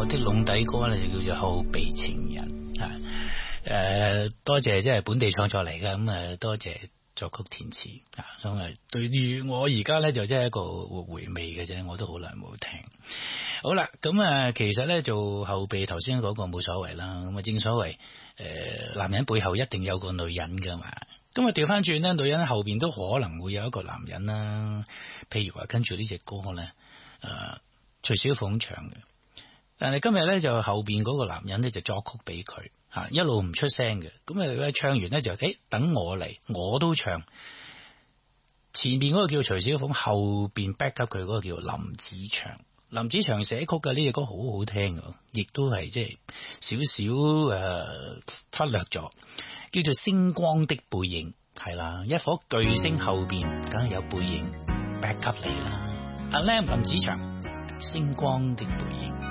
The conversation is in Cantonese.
我啲籠底歌咧就叫做後備情人啊。多謝即係本地創作嚟噶，咁多謝作曲填詞啊。咁對於我而家咧就真係一個回味嘅啫，我都好耐冇聽。好啦，咁其實咧做後備頭先嗰個冇所謂啦。咁正所謂男人背後一定有個女人噶嘛。咁調翻轉咧，女人後邊都可能會有一個男人啦。譬如話跟住呢隻歌咧，徐小鳳唱嘅。但係今日咧就後邊嗰個男人咧就作曲俾佢吓，一路唔出聲嘅。咁唱完咧就等我嚟，我都唱。前邊嗰個叫徐小鳳，後邊 back up 佢嗰個叫林子祥。林子祥寫曲嘅呢隻歌好好聽嘅，亦都係即係少少忽略咗，叫做星光的背影。係啦，一顆巨星後邊梗係有背影 back up 嚟啦。阿 Lam 林子祥，星光的背影。